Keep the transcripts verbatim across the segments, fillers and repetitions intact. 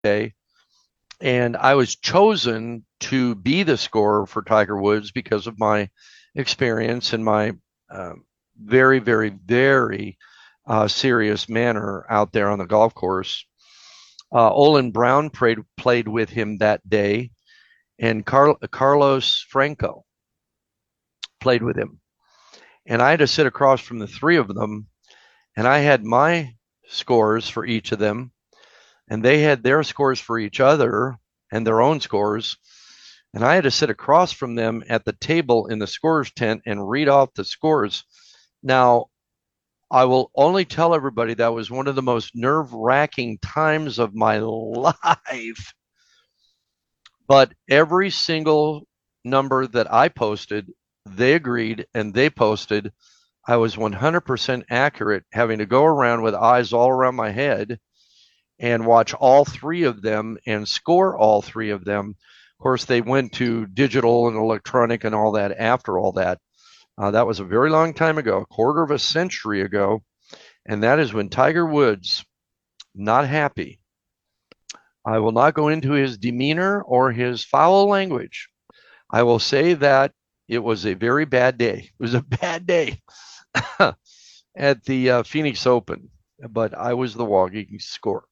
day, and I was chosen to be the scorer for Tiger Woods because of my experience and my uh, very, very, very uh, serious manner out there on the golf course. Uh, Olin Brown played played with him that day, and Car- Carlos Franco played with him. And I had to sit across from the three of them, and I had my scores for each of them, and they had their scores for each other and their own scores. And I had to sit across from them at the table in the scorer's tent and read off the scores. Now, I will only tell everybody that was one of the most nerve wracking times of my life. But every single number that I posted, they agreed and they posted. I was one hundred percent accurate, having to go around with eyes all around my head and watch all three of them and score all three of them. Of course, they went to digital and electronic and all that after all that. Uh, that was a very long time ago, a quarter of a century ago. And that is when Tiger Woods, not happy. I will not go into his demeanor or his foul language. I will say that it was a very bad day. It was a bad day at the uh, Phoenix Open, but I was the walking scorer.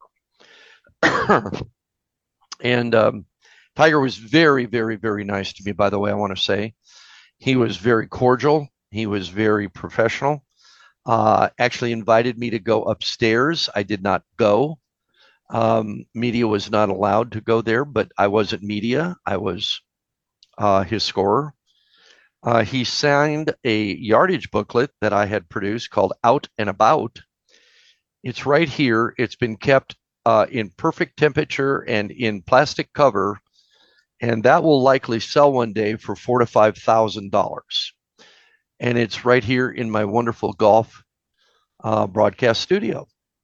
And um, Tiger was very, very, very nice to me, by the way, I want to say. He was very cordial. He was very professional. Uh, actually invited me to go upstairs. I did not go. Um, media was not allowed to go there, but I wasn't media. I was uh, his scorer. Uh, he signed a yardage booklet that I had produced called Out and About. It's right here. It's been kept uh, in perfect temperature and in plastic cover, and that will likely sell one day for four to five thousand dollars. And it's right here in my wonderful golf uh, broadcast studio.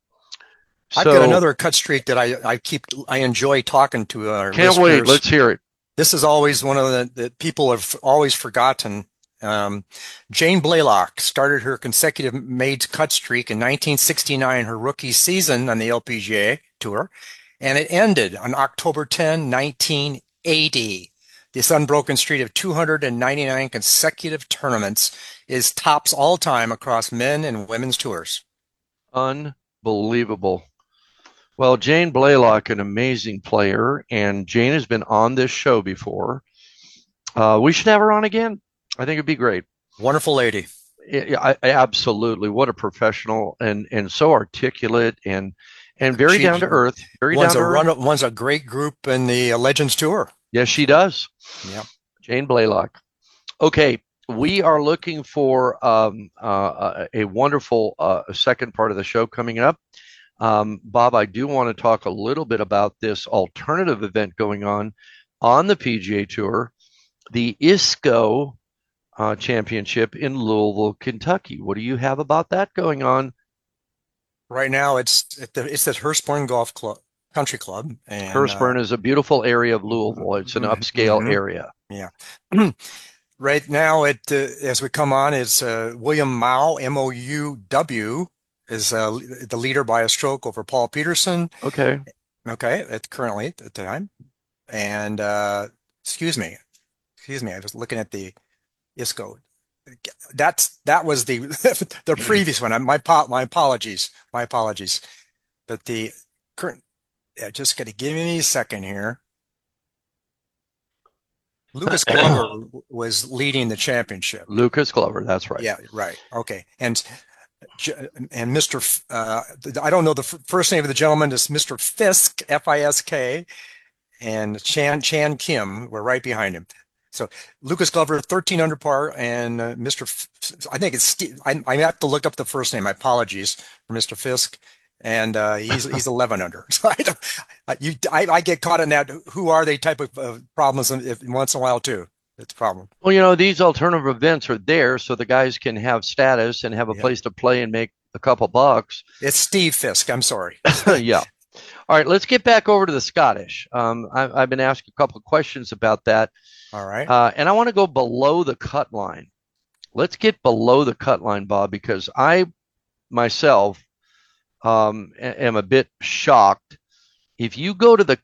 I've got So another cut streak that I, I keep I enjoy talking to our can't wait. listeners. Let's hear it. This is always one of the that people have always forgotten. Um, Jane Blalock started her consecutive made cut streak in nineteen sixty-nine, her rookie season on the L P G A Tour, and it ended on October tenth, nineteen eighty. This unbroken streak of two hundred ninety-nine consecutive tournaments is tops all time across men and women's tours. Unbelievable. Well, Jane Blalock, an amazing player, and Jane has been on this show before. Uh, we should have her on again. I think it'd be great. Wonderful lady. I, I, absolutely. What a professional, and and so articulate, and and very She down to earth. Very runs down a to run, earth. runs a great group in the uh, Legends Tour. Yes, she does. Yeah. Jane Blalock. Okay, we are looking for um, uh, a wonderful uh, second part of the show coming up. Um, Bob, I do want to talk a little bit about this alternative event going on on the P G A Tour, the I S C O uh, Championship in Louisville, Kentucky. What do you have about that going on? Right now, it's at the, it's at Hurstbourne Golf Club, Country Club, and Hurstbourne uh, is a beautiful area of Louisville. It's an upscale mm-hmm. area. Yeah. Right now, it uh, as we come on is uh, William Mou, M O U W, is uh, the leader by a stroke over Paul Peterson. Okay. Okay, at currently at the time, and uh, excuse me, excuse me, I was looking at the I S C O. That's that was the the previous one. My my apologies, my apologies. But the current, yeah, just got to give me a second here. Lucas Glover was leading the championship. Lucas Glover, that's right. Yeah, right. Okay, and and Mister F, uh, I don't know the first name of the gentleman is Mister Fisk, F I S K, and Chan Chan Kim were right behind him. So Lucas Glover, thirteen under par, and uh, Mister F I think it's Steve. I, I have to look up the first name. My apologies for Mister Fisk, and uh, he's he's eleven under. So I, don't, I, you, I, I get caught in that. Who are they type of uh, problems if, once in a while too. It's a problem. Well, you know, these alternative events are there so the guys can have status and have a yeah. place to play and make a couple bucks. It's Steve Fisk. I'm sorry. Yeah. All right, let's get back over to the Scottish. Um, I, I've been asked a couple of questions about that. All right. Uh, and I want to go below the cut line. Let's get below the cut line, Bob, because I myself um, am a bit shocked If you go to the